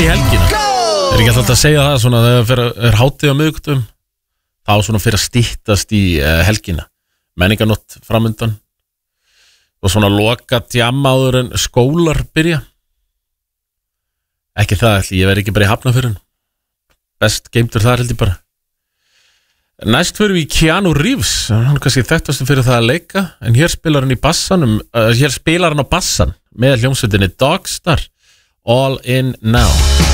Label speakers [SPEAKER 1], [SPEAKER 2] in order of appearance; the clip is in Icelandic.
[SPEAKER 1] í helgina. Ekki alltaf að segja það svona þegar er hátíð á miðvikudum, þá svona fyrir að styttast í helgina. Menningarnótt framundan og svona loka djamma áður en skólar byrja. Ekki það, ég verð ekki bara í Hafnarfjörðinn. Best geimtur þar held ég bara. Næst fyrir við í Keanu Reeves, hann er kannski þekktastur fyrir það að leika, en hér spilar hann á bassan með hljómsveitinni Dogstar, All In Now.